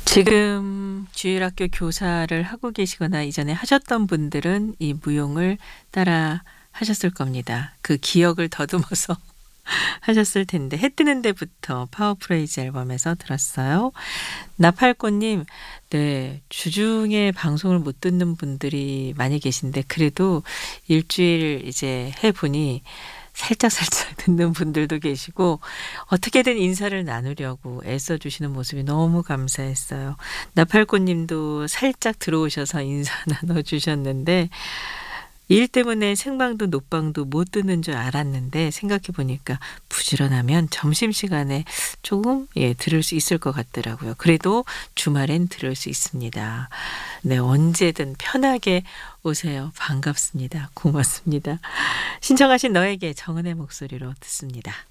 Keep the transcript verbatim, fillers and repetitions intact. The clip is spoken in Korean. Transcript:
지금 주일학교 교사를 하고 계시거나 이전에 하셨던 분들은 이 무용을 따라 하셨을 겁니다. 그 기억을 더듬어서 하셨을 텐데 해 뜨는 데부터 파워프레이즈 앨범에서 들었어요. 나팔꽃님, 네, 주중에 방송을 못 듣는 분들이 많이 계신데 그래도 일주일 이제 해 보니 살짝살짝 듣는 분들도 계시고 어떻게든 인사를 나누려고 애써 주시는 모습이 너무 감사했어요. 나팔꽃님도 살짝 들어오셔서 인사 나눠 주셨는데 일 때문에 생방도 녹방도 못 듣는 줄 알았는데 생각해 보니까 부지런하면 점심시간에 조금 예 들을 수 있을 것 같더라고요. 그래도 주말엔 들을 수 있습니다. 네, 언제든 편하게 오세요. 반갑습니다. 고맙습니다. 신청하신 너에게 정은의 목소리로 듣습니다.